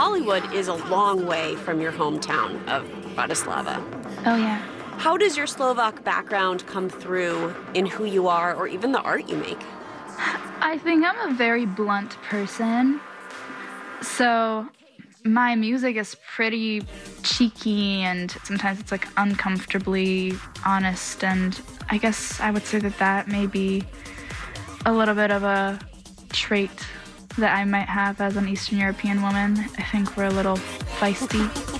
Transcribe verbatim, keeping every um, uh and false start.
Hollywood is a long way from your hometown of Bratislava. Oh, yeah. How does your Slovak background come through in who you are or even the art you make? I think I'm a very blunt person. So my music is pretty cheeky and sometimes it's like uncomfortably honest. And I guess I would say that that may be a little bit of a trait that I might have as an Eastern European woman. I think we're a little feisty.